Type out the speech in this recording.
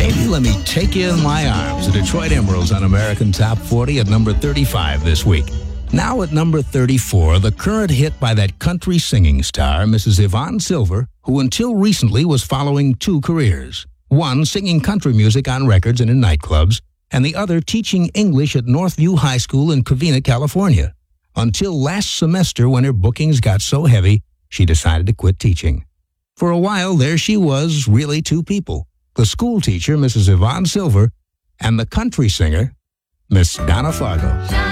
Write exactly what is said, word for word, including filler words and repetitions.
Baby, Let Me Take You in My Arms. The Detroit Emeralds on American Top forty at number thirty-five this week. Now at number thirty-four, the current hit by that country singing star, Missus Yvonne Silver, who until recently was following two careers. One, singing country music on records and in nightclubs, and the other teaching English at Northview High School in Covina, California. Until last semester, when her bookings got so heavy, she decided to quit teaching. For a while, there she was, really two people. The school teacher, Missus Yvonne Silver, and the country singer, Miss Donna Fargo.